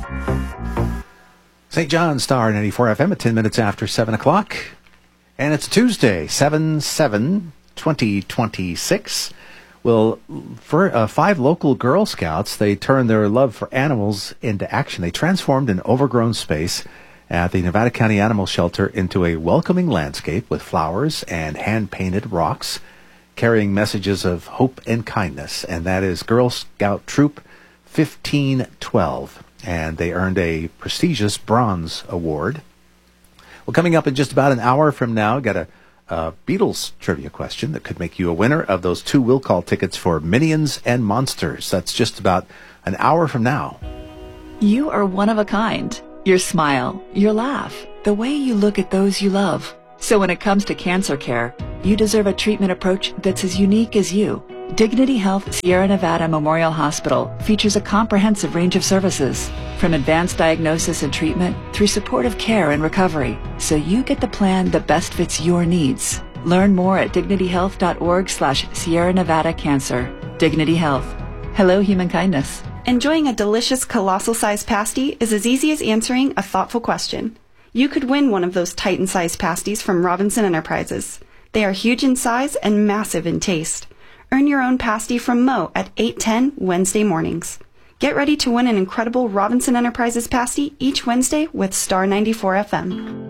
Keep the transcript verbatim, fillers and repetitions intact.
Saint John Star ninety-four F M at ten minutes after seven o'clock. And it's Tuesday, seven seven twenty twenty-six. Well, for uh, five local Girl Scouts, they turned their love for animals into action. They transformed an overgrown space at the Nevada County Animal Shelter into a welcoming landscape with flowers and hand-painted rocks, carrying messages of hope and kindness. And that is Girl Scout Troop fifteen twelve. And they earned a prestigious Bronze Award. Well, coming up in just about an hour from now, got a Uh, Beatles trivia question that could make you a winner of those two Will Call tickets for Minions and Monsters. That's just about an hour from now. You are one of a kind. Your smile, your laugh, the way you look at those you love. So when it comes to cancer care, you deserve a treatment approach that's as unique as you. Dignity Health Sierra Nevada Memorial Hospital features a comprehensive range of services, from advanced diagnosis and treatment through supportive care and recovery, so you get the plan that best fits your needs. Learn more at dignityhealth.org slash Sierra Nevada Cancer. Dignity Health. Hello, human kindness. Enjoying a delicious colossal-sized pasty is as easy as answering a thoughtful question. You could win one of those Titan-sized pasties from Robinson Enterprises. They are huge in size and massive in taste. Earn your own pasty from Mo at eight ten Wednesday mornings. Get ready to win an incredible Robinson Enterprises pasty each Wednesday with Star ninety-four F M.